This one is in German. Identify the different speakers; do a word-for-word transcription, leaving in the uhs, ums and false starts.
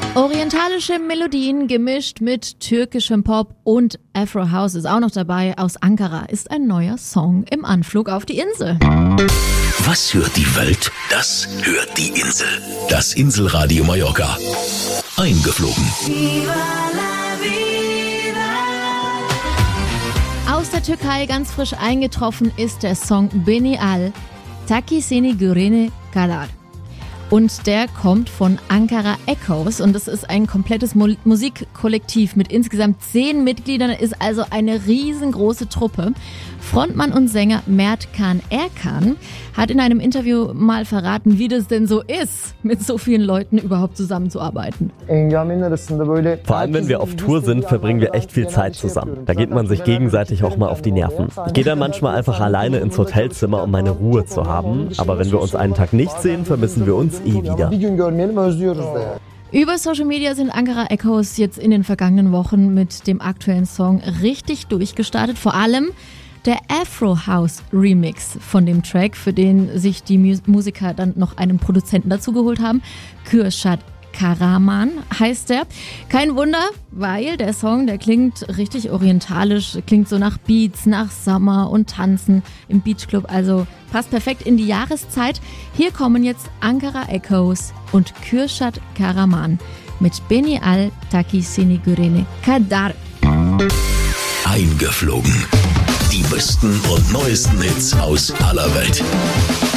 Speaker 1: Orientalische Melodien gemischt mit türkischem Pop und Afro House ist auch noch dabei. Aus Ankara ist ein neuer Song im Anflug auf die Insel.
Speaker 2: Was hört die Welt? Das hört die Insel. Das Inselradio Mallorca. Eingeflogen.
Speaker 1: Aus der Türkei ganz frisch eingetroffen ist der Song Beni Al, Taki Seni Görene Kadar. Und der kommt von Ankara Echoes und das ist ein komplettes Mo- Musikkollektiv mit insgesamt zehn Mitgliedern, ist also eine riesengroße Truppe. Frontmann und Sänger Mert Can Erkan hat in einem Interview mal verraten, wie das denn so ist, mit so vielen Leuten überhaupt zusammenzuarbeiten.
Speaker 3: Vor allem, wenn wir auf Tour sind, verbringen wir echt viel Zeit zusammen. Da geht man sich gegenseitig auch mal auf die Nerven. Ich gehe dann manchmal einfach alleine ins Hotelzimmer, um meine Ruhe zu haben. Aber wenn wir uns einen Tag nicht sehen, vermissen wir uns eh wieder.
Speaker 1: Über Social Media sind Ankara Echoes jetzt in den vergangenen Wochen mit dem aktuellen Song richtig durchgestartet. Vor allem der Afro House Remix von dem Track, für den sich die Mus- Musiker dann noch einen Produzenten dazu geholt haben. Kürşad Karaman heißt der. Kein Wunder, weil der Song, der klingt richtig orientalisch, klingt so nach Beats, nach Sommer und Tanzen im Beachclub, also passt perfekt in die Jahreszeit. Hier kommen jetzt Ankara Echoes und Kürşad Karaman mit Beni Al, Taki Seni Görene Kadar.
Speaker 2: Eingeflogen. Die besten und neuesten Hits aus aller Welt.